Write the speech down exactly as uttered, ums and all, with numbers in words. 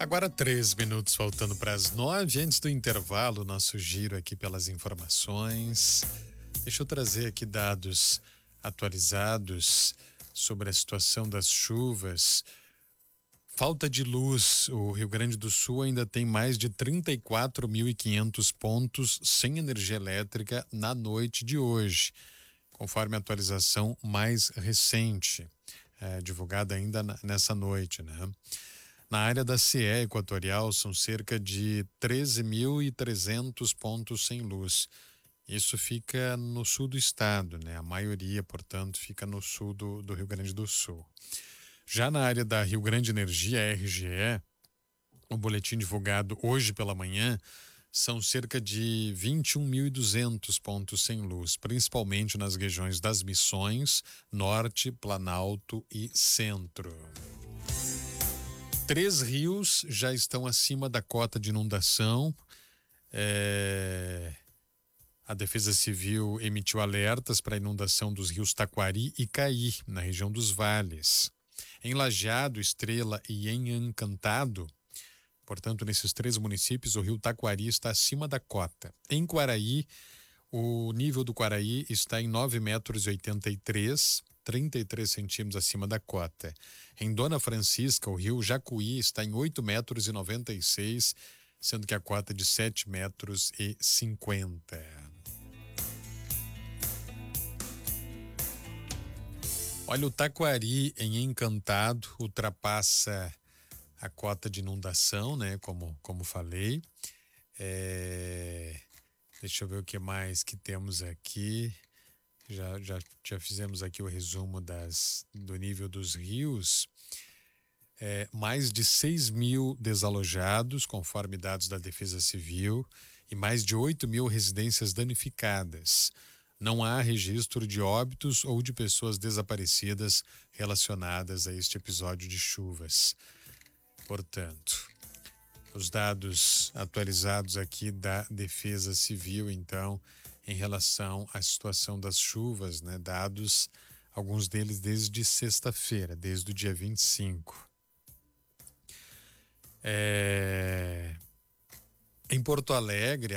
Agora três minutos faltando para as nove, antes do intervalo, nosso giro aqui pelas informações. Deixa eu trazer aqui dados atualizados sobre a situação das chuvas. Falta de luz, o Rio Grande do Sul ainda tem mais de trinta e quatro mil e quinhentos pontos sem energia elétrica na noite de hoje, conforme a atualização mais recente, é, divulgada ainda nessa noite, né? Na área da C E Equatorial são cerca de treze mil e trezentos pontos sem luz. Isso fica no sul do estado, né? A maioria, portanto, fica no sul do, do Rio Grande do Sul. Já na área da Rio Grande Energia, R G E, o boletim divulgado hoje pela manhã, são cerca de vinte e um mil e duzentos pontos sem luz, principalmente nas regiões das Missões, Norte, Planalto e Centro. Três rios já estão acima da cota de inundação. É... A Defesa Civil emitiu alertas para a inundação dos rios Taquari e Caí, na região dos vales. Em Lajeado, Estrela e em Encantado, portanto, nesses três municípios, o rio Taquari está acima da cota. Em Quaraí, o nível do Quaraí está em nove metros e oitenta e três, trinta e três centímetros acima da cota. Em Dona Francisca, o rio Jacuí está em oito metros e noventa e seis, sendo que a cota é de sete metros e cinquenta. Olha, o Taquari em Encantado ultrapassa a cota de inundação, né? Como, como falei. É... Deixa eu ver o que mais que temos aqui. Já, já, já fizemos aqui o resumo das, do nível dos rios. É, mais de seis mil desalojados, conforme dados da Defesa Civil, e mais de oito mil residências danificadas. Não há registro de óbitos ou de pessoas desaparecidas relacionadas a este episódio de chuvas. Portanto, os dados atualizados aqui da Defesa Civil, então, em relação à situação das chuvas, né? Dados, alguns deles desde sexta-feira, desde o dia vinte e cinco. É... Em Porto Alegre,